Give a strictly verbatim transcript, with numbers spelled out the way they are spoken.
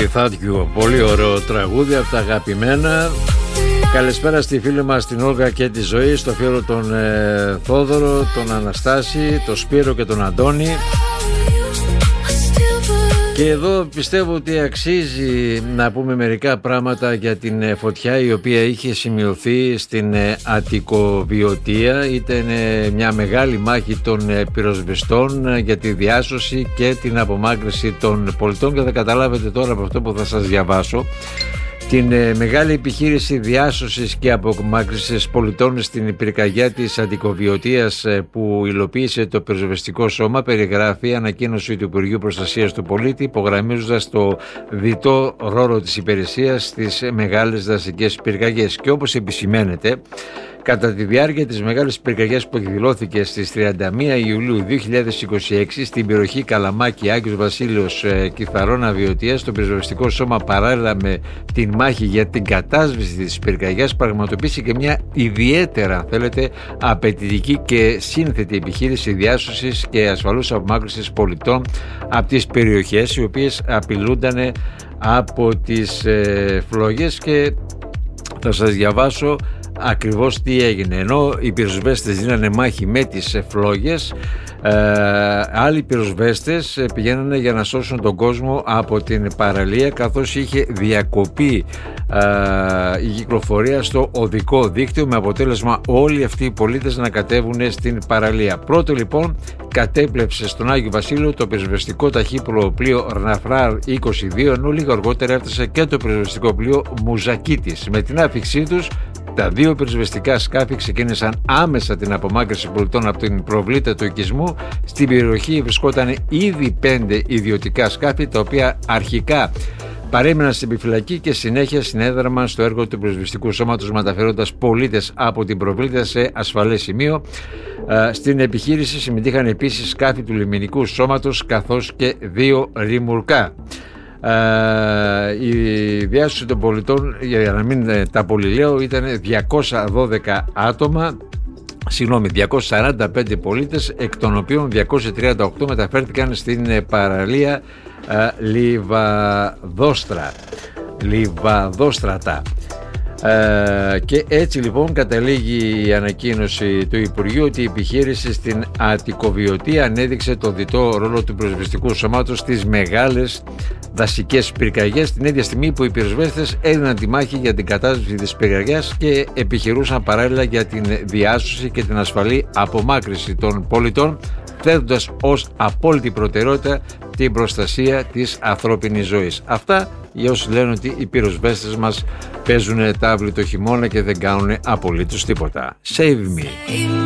Without You. Πολύ ωραίο τραγούδι από τα αγαπημένα. Καλησπέρα στη φίλη μας την Όλγα και τη Ζωή, στο φίλο τον ε, Θόδωρο, τον Αναστάση, τον Σπύρο και τον Αντώνη. Και εδώ πιστεύω ότι αξίζει να πούμε μερικά πράγματα για την φωτιά η οποία είχε σημειωθεί στην Αττικοβιωτία. Ήταν μια μεγάλη μάχη των πυροσβεστών για τη διάσωση και την απομάκρυνση των πολιτών, και θα καταλάβετε τώρα από αυτό που θα σας διαβάσω την μεγάλη επιχείρηση διάσωσης και απομάκρυνσης πολιτών στην πυρκαγιά της Αττικοβιωτίας που υλοποίησε το πυροσβεστικό σώμα. Περιγράφει ανακοίνωση του Υπουργείου Προστασίας του Πολίτη, υπογραμμίζοντας το διτό ρόλο της υπηρεσίας στις μεγάλες δασικές πυρκαγιές. Και όπως επισημαίνεται, κατά τη διάρκεια της μεγάλης πυρκαγιάς που εκδηλώθηκε στις τριάντα μία Ιουλίου δύο χιλιάδες είκοσι έξι στην περιοχή Καλαμάκι Άγιος Βασίλειος Κιθαρρώνα Βιωτίας, το πυροσβεστικό σώμα, παράλληλα με την μάχη για την κατάσβεση της πυρκαγιάς, πραγματοποίησε και μια ιδιαίτερα, αν θέλετε, απαιτητική και σύνθετη επιχείρηση διάσωσης και ασφαλούς απομάκρυνσης πολιτών από τις περιοχές οι οποίες απειλούνταν από τις ε, φλόγες. Και θα σας διαβάσω ακριβώς τι έγινε. Ενώ οι πυροσβέστες δίνανε μάχη με τις φλόγες, ε, άλλοι πυροσβέστες πηγαίνανε για να σώσουν τον κόσμο από την παραλία, καθώς είχε διακοπεί ε, η κυκλοφορία στο οδικό δίκτυο, με αποτέλεσμα όλοι αυτοί οι πολίτες να κατέβουν στην παραλία. Πρώτο λοιπόν κατέπλεψε στον Άγιο Βασίλειο το πυροσβεστικό ταχύπλοο πλοίο Ρναφράρ είκοσι δύο, ενώ λίγο αργότερα έφτασε και το πυροσβεστικό πλοίο Μουζακίτης. Με την άφιξή τους, τα δύο πυροσβεστικά σκάφη ξεκίνησαν άμεσα την απομάκρυνση πολιτών από την προβλήτα του οικισμού. Στην περιοχή βρισκόταν ήδη πέντε ιδιωτικά σκάφη, τα οποία αρχικά παρέμειναν στην επιφυλακή και συνέχεια συνέδραμαν στο έργο του πυροσβεστικού σώματος, μεταφέροντας πολίτες από την προβλήτα σε ασφαλές σημείο. Στην επιχείρηση συμμετείχαν επίσης σκάφη του λιμενικού σώματος, καθώς και δύο ρημουρκά. Uh, η διάσωση των πολιτών, για να μην τα πολυλέω, ήταν διακόσια δώδεκα άτομα, συγγνώμη, διακόσιοι σαράντα πέντε πολίτες, εκ των οποίων διακόσιοι τριάντα οκτώ μεταφέρθηκαν στην παραλία uh, Λιβαδόστρα, Λιβαδόστρατα. Uh, και έτσι λοιπόν καταλήγει η ανακοίνωση του Υπουργείου ότι η επιχείρηση στην Αττικοβιωτία ανέδειξε το διτό ρόλο του πυροσβεστικού σώματος στις μεγάλες δασικές πυρκαγιές, την ίδια στιγμή που οι πυροσβέστες έδιναν τη μάχη για την κατάσβεση της πυρκαγιάς και επιχειρούσαν παράλληλα για την διάσωση και την ασφαλή απομάκρυνση των πολιτών, θέτοντας ως απόλυτη προτεραιότητα την προστασία της ανθρώπινης ζωής. Αυτά για όσοι λένε ότι οι πυροσβέστες μας παίζουν τάβλη το χειμώνα και δεν κάνουν απολύτως τίποτα. Save me.